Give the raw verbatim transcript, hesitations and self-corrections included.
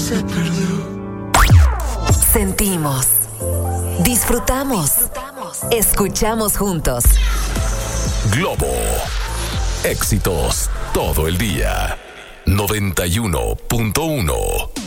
se perdió. Sentimos, disfrutamos, escuchamos juntos. Globo. Éxitos todo el día. noventa y uno punto uno.